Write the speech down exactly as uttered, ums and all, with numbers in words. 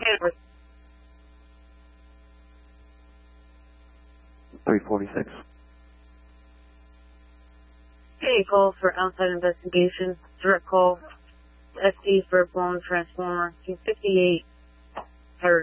three forty-six. Okay, call for outside investigation. Direct call. S D for blown transformer. two fifty-eight.